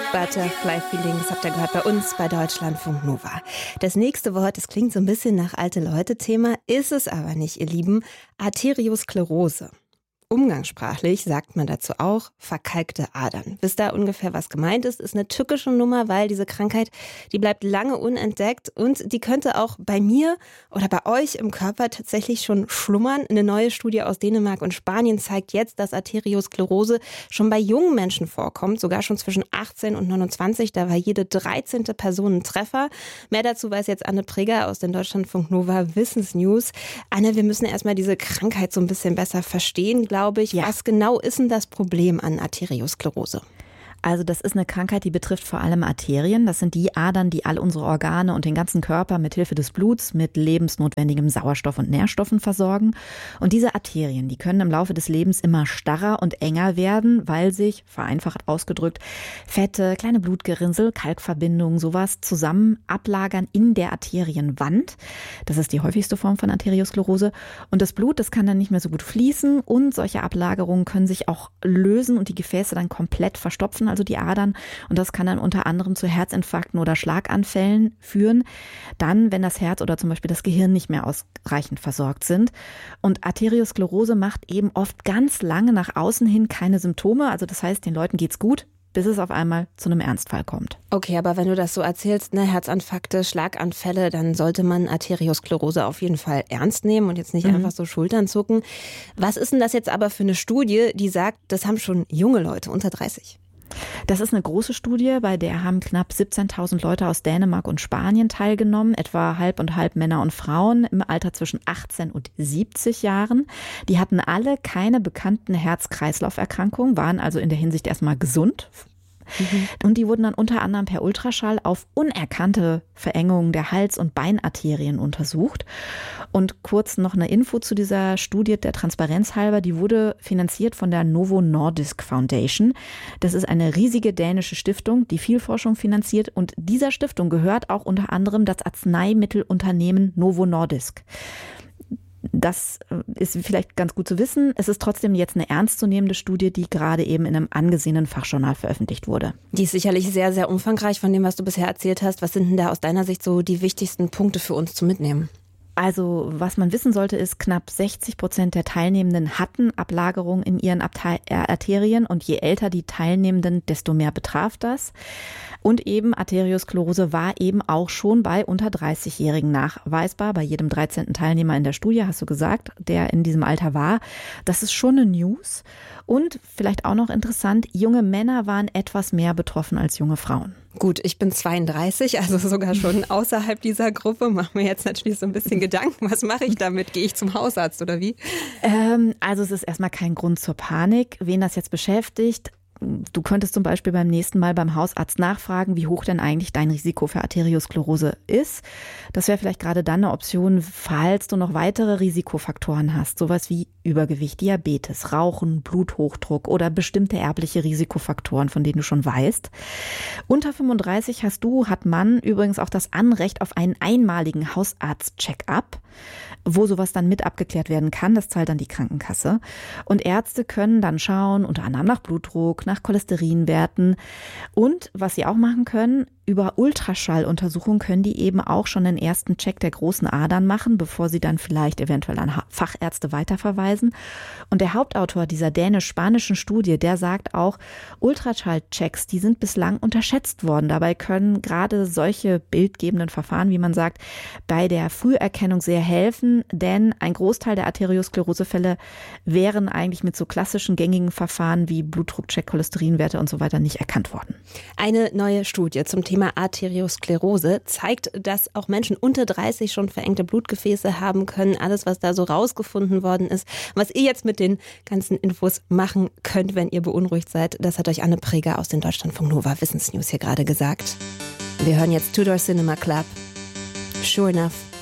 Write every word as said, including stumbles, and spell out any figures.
Butterfly Feelings habt ihr gehört bei uns bei Deutschlandfunk Nova. Das nächste Wort, das klingt so ein bisschen nach Alte-Leute-Thema, ist es aber nicht, ihr Lieben. Arteriosklerose. Umgangssprachlich sagt man dazu auch verkalkte Adern. Wisst ihr ungefähr, was gemeint ist? Ist eine tückische Nummer, weil diese Krankheit, die bleibt lange unentdeckt und die könnte auch bei mir oder bei euch im Körper tatsächlich schon schlummern. Eine neue Studie aus Dänemark und Spanien zeigt jetzt, dass Arteriosklerose schon bei jungen Menschen vorkommt, sogar schon zwischen achtzehn und neunundzwanzig. Da war jede dreizehnte Person ein Treffer. Mehr dazu weiß jetzt Anne Preger aus den Deutschlandfunk Nova Wissensnews. Anne, wir müssen erstmal diese Krankheit so ein bisschen besser verstehen, glaube ich. Ja. Was genau ist denn das Problem an Arteriosklerose? Also das ist eine Krankheit, die betrifft vor allem Arterien. Das sind die Adern, die all unsere Organe und den ganzen Körper mit Hilfe des Bluts mit lebensnotwendigem Sauerstoff und Nährstoffen versorgen. Und diese Arterien, die können im Laufe des Lebens immer starrer und enger werden, weil sich, vereinfacht ausgedrückt, Fette, kleine Blutgerinnsel, Kalkverbindungen, sowas zusammen ablagern in der Arterienwand. Das ist die häufigste Form von Arteriosklerose. Und das Blut, das kann dann nicht mehr so gut fließen und solche Ablagerungen können sich auch lösen und die Gefäße dann komplett verstopfen, also die Adern. Und das kann dann unter anderem zu Herzinfarkten oder Schlaganfällen führen. Dann, wenn das Herz oder zum Beispiel das Gehirn nicht mehr ausreichend versorgt sind. Und Arteriosklerose macht eben oft ganz lange nach außen hin keine Symptome. Also das heißt, den Leuten geht's gut, bis es auf einmal zu einem Ernstfall kommt. Okay, aber wenn du das so erzählst, ne, Herzinfarkte, Schlaganfälle, dann sollte man Arteriosklerose auf jeden Fall ernst nehmen und jetzt nicht mhm. einfach so Schultern zucken. Was ist denn das jetzt aber für eine Studie, die sagt, das haben schon junge Leute unter dreißig? Das ist eine große Studie, bei der haben knapp siebzehntausend Leute aus Dänemark und Spanien teilgenommen, etwa halb und halb Männer und Frauen im Alter zwischen achtzehn und siebzig Jahren. Die hatten alle keine bekannten Herz-Kreislauf-Erkrankungen, waren also in der Hinsicht erstmal gesund. Mhm. Und die wurden dann unter anderem per Ultraschall auf unerkannte Verengungen der Hals- und Beinarterien untersucht. Und kurz noch eine Info zu dieser Studie, der Transparenz halber, die wurde finanziert von der Novo Nordisk Foundation. Das ist eine riesige dänische Stiftung, die viel Forschung finanziert. Und dieser Stiftung gehört auch unter anderem das Arzneimittelunternehmen Novo Nordisk. Das ist vielleicht ganz gut zu wissen. Es ist trotzdem jetzt eine ernstzunehmende Studie, die gerade eben in einem angesehenen Fachjournal veröffentlicht wurde. Die ist sicherlich sehr, sehr umfangreich von dem, was du bisher erzählt hast. Was sind denn da aus deiner Sicht so die wichtigsten Punkte für uns zum Mitnehmen? Also was man wissen sollte, ist, knapp sechzig Prozent der Teilnehmenden hatten Ablagerungen in ihren Arterien und je älter die Teilnehmenden, desto mehr betraf das. Und eben Arteriosklerose war eben auch schon bei unter dreißig-Jährigen nachweisbar. Bei jedem dreizehnten Teilnehmer in der Studie, hast du gesagt, der in diesem Alter war. Das ist schon eine News. Und vielleicht auch noch interessant, junge Männer waren etwas mehr betroffen als junge Frauen. Gut, ich bin zweiunddreißig, also sogar schon außerhalb dieser Gruppe. Mach mir jetzt natürlich so ein bisschen Gedanken. Was mache ich damit? Gehe ich zum Hausarzt oder wie? Ähm, also es ist erstmal kein Grund zur Panik. Wen das jetzt beschäftigt, du könntest zum Beispiel beim nächsten Mal beim Hausarzt nachfragen, wie hoch denn eigentlich dein Risiko für Arteriosklerose ist. Das wäre vielleicht gerade dann eine Option, falls du noch weitere Risikofaktoren hast. Sowas wie Übergewicht, Diabetes, Rauchen, Bluthochdruck oder bestimmte erbliche Risikofaktoren, von denen du schon weißt. Unter fünfunddreißig hast du, hat man übrigens auch das Anrecht auf einen einmaligen Hausarzt-Check-up, wo sowas dann mit abgeklärt werden kann. Das zahlt dann die Krankenkasse. Und Ärzte können dann schauen, unter anderem nach Blutdruck, nach Cholesterinwerten. Und was sie auch machen können, über Ultraschalluntersuchungen können die eben auch schon den ersten Check der großen Adern machen, bevor sie dann vielleicht eventuell an Fachärzte weiterverweisen. Und der Hauptautor dieser dänisch-spanischen Studie, der sagt auch, Ultraschallchecks, die sind bislang unterschätzt worden. Dabei können gerade solche bildgebenden Verfahren, wie man sagt, bei der Früherkennung sehr helfen, denn ein Großteil der Arteriosklerosefälle wären eigentlich mit so klassischen gängigen Verfahren wie Blutdruckcheck, Cholesterinwerte und so weiter nicht erkannt worden. Eine neue Studie zum Thema Arteriosklerose zeigt, dass auch Menschen unter dreißig schon verengte Blutgefäße haben können. Alles, was da so rausgefunden worden ist. Was ihr jetzt mit den ganzen Infos machen könnt, wenn ihr beunruhigt seid, das hat euch Anne Preger aus den Deutschlandfunk Nova Wissensnews hier gerade gesagt. Wir hören jetzt Tudor Cinema Club. Sure Enough.